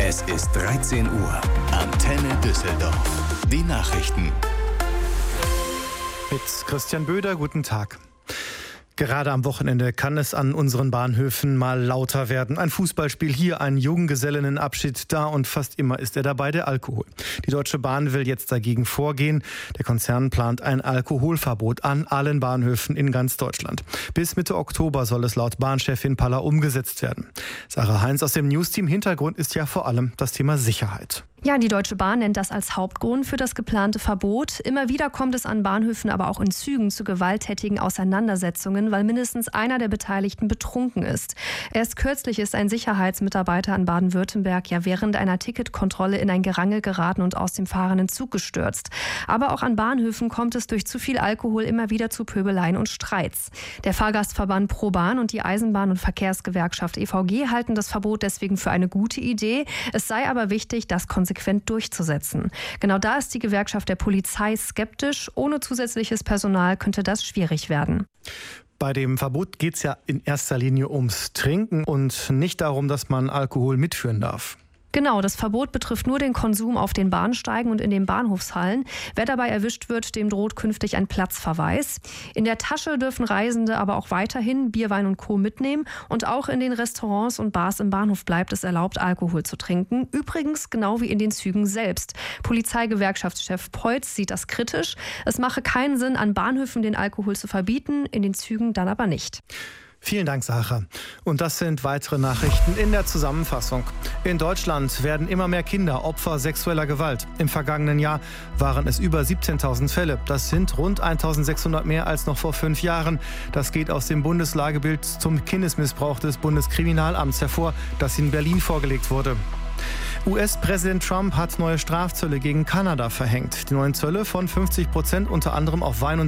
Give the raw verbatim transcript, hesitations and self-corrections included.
Es ist dreizehn Uhr. Antenne Düsseldorf. Die Nachrichten. Mit Christian Böder, guten Tag. Gerade am Wochenende kann es an unseren Bahnhöfen mal lauter werden. Ein Fußballspiel hier, ein Junggesellinnenabschied da und fast immer ist er dabei, der Alkohol. Die Deutsche Bahn will jetzt dagegen vorgehen. Der Konzern plant ein Alkoholverbot an allen Bahnhöfen in ganz Deutschland. Bis Mitte Oktober soll es laut Bahnchefin Paller umgesetzt werden. Sarah Heinz aus dem Newsteam. Hintergrund ist ja vor allem das Thema Sicherheit. Ja, die Deutsche Bahn nennt das als Hauptgrund für das geplante Verbot. Immer wieder kommt es an Bahnhöfen, aber auch in Zügen zu gewalttätigen Auseinandersetzungen, weil mindestens einer der Beteiligten betrunken ist. Erst kürzlich ist ein Sicherheitsmitarbeiter in Baden-Württemberg ja während einer Ticketkontrolle in ein Gerangel geraten und aus dem fahrenden Zug gestürzt. Aber auch an Bahnhöfen kommt es durch zu viel Alkohol immer wieder zu Pöbeleien und Streits. Der Fahrgastverband ProBahn und die Eisenbahn- und Verkehrsgewerkschaft E V G halten das Verbot deswegen für eine gute Idee. Es sei aber wichtig, das konsequent durchzusetzen. Genau da ist die Gewerkschaft der Polizei skeptisch. Ohne zusätzliches Personal könnte das schwierig werden. Bei dem Verbot geht es ja in erster Linie ums Trinken und nicht darum, dass man Alkohol mitführen darf. Genau, das Verbot betrifft nur den Konsum auf den Bahnsteigen und in den Bahnhofshallen. Wer dabei erwischt wird, dem droht künftig ein Platzverweis. In der Tasche dürfen Reisende aber auch weiterhin Bier, Wein und Co. mitnehmen. Und auch in den Restaurants und Bars im Bahnhof bleibt es erlaubt, Alkohol zu trinken. Übrigens genau wie in den Zügen selbst. Polizeigewerkschaftschef Peutz sieht das kritisch. Es mache keinen Sinn, an Bahnhöfen den Alkohol zu verbieten, in den Zügen dann aber nicht. Vielen Dank, Sarah. Und das sind weitere Nachrichten in der Zusammenfassung. In Deutschland werden immer mehr Kinder Opfer sexueller Gewalt. Im vergangenen Jahr waren es über siebzehntausend Fälle. Das sind rund eintausendsechshundert mehr als noch vor fünf Jahren. Das geht aus dem Bundeslagebild zum Kindesmissbrauch des Bundeskriminalamts hervor, das in Berlin vorgelegt wurde. U S-Präsident Trump hat neue Strafzölle gegen Kanada verhängt. Die neuen Zölle von fünfzig Prozent unter anderem auf Wein und